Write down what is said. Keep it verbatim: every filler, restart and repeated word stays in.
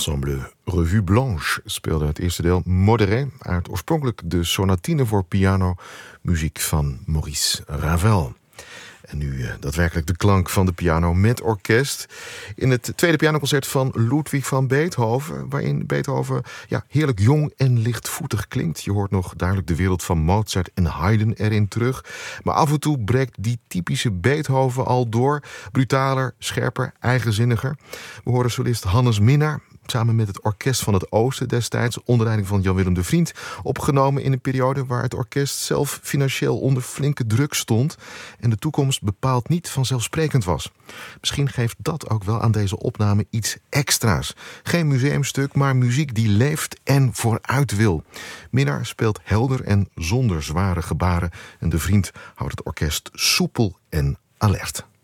Ensemble Revue Blanche speelde het eerste deel Modéré uit oorspronkelijk de sonatine voor piano, muziek van Maurice Ravel. En nu uh, daadwerkelijk de klank van de piano met orkest in het tweede pianoconcert van Ludwig van Beethoven, waarin Beethoven ja, heerlijk jong en lichtvoetig klinkt. Je hoort nog duidelijk de wereld van Mozart en Haydn erin terug. Maar af en toe breekt die typische Beethoven al door, brutaler, scherper, eigenzinniger. We horen solist Hannes Minnaar samen met het Orkest van het Oosten destijds, onder leiding van Jan-Willem de Vriend, opgenomen in een periode waar het orkest zelf financieel onder flinke druk stond en de toekomst bepaald niet vanzelfsprekend was. Misschien geeft dat ook wel aan deze opname iets extra's. Geen museumstuk, maar muziek die leeft en vooruit wil. Minnaar speelt helder en zonder zware gebaren en de Vriend houdt het orkest soepel en alert.